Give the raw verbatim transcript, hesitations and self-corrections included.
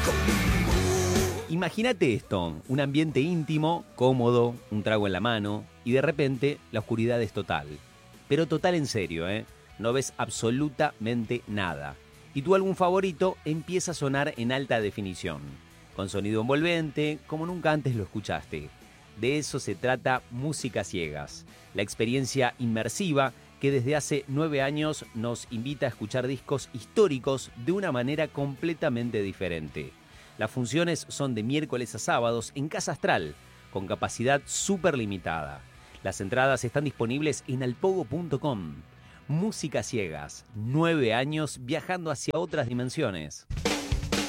Imagínate esto, un ambiente íntimo, cómodo, un trago en la mano y de repente la oscuridad es total. Pero total en serio, ¿eh? No ves absolutamente nada. Y tu álbum favorito empieza a sonar en alta definición, con sonido envolvente como nunca antes lo escuchaste. De eso se trata Música Ciegas, la experiencia inmersiva que desde hace nueve años nos invita a escuchar discos históricos de una manera completamente diferente. Las funciones son de miércoles a sábados en Casa Astral, con capacidad súper limitada. Las entradas están disponibles en alpogo punto com. Música Ciegas, nueve años viajando hacia otras dimensiones.